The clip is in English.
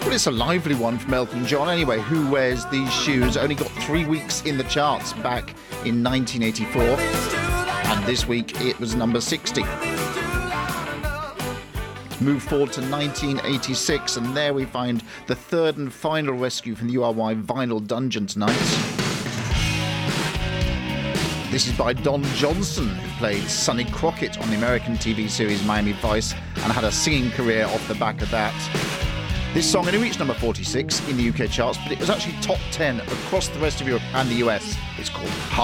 Well, it's a lively one from Elton John anyway. Who Wears These Shoes only got 3 weeks in the charts back in 1984, and this week it was number 60. Move forward to 1986, and there we find the third and final rescue from the URY Vinyl Dungeon tonight. This is by Don Johnson, who played Sonny Crockett on the American TV series Miami Vice and had a singing career off the back of that. This song only reached number 46 in the UK charts, but it was actually top 10 across the rest of Europe and the US. It's called